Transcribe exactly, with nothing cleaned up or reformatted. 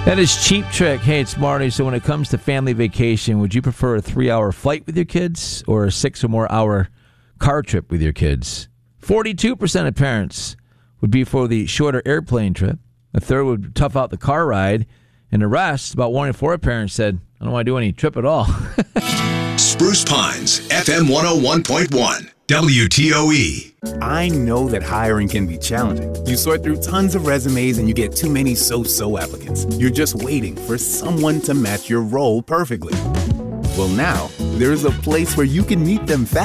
That is Cheap Trick. Hey, it's Marty. So when it comes to family vacation, would you prefer a three-hour flight with your kids or a six or more hour car trip with your kids? forty-two percent of parents would be for the shorter airplane trip. A third would tough out the car ride. And the rest, about one in four parents said, I don't want to do any trip at all. Spruce Pines, F M one oh one point one, W T O E. I know that hiring can be challenging. You sort through tons of resumes and you get too many so-so applicants. You're just waiting for someone to match your role perfectly. Well, now, there's a place where you can meet them fast.